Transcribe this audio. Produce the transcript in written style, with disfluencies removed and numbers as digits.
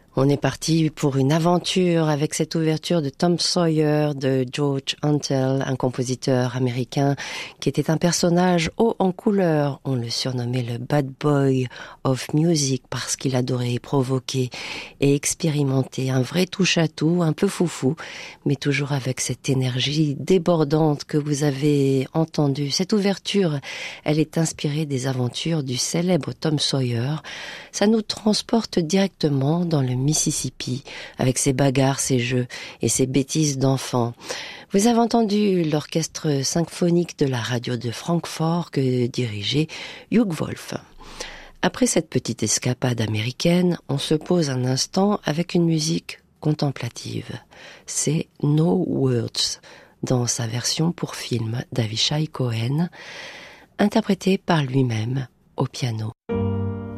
On est parti pour une aventure avec cette ouverture de Tom Sawyer de George Antle, un compositeur américain qui était un personnage haut en couleur. On le surnommait le Bad Boy of Music parce qu'il adorait provoquer et expérimenter un vrai touche-à-tout, un peu foufou, mais toujours avec cette énergie débordante que vous avez entendue. Cette ouverture, elle est inspirée des aventures du célèbre Tom Sawyer. Ça nous transporte directement dans le Mississippi, avec ses bagarres, ses jeux et ses bêtises d'enfants. Vous avez entendu l'orchestre symphonique de la radio de Francfort que dirigeait Hugh Wolf. Après cette petite escapade américaine, on se pose un instant avec une musique contemplative. C'est No Words, dans sa version pour film d'Avishai Cohen, interprétée par lui-même au piano.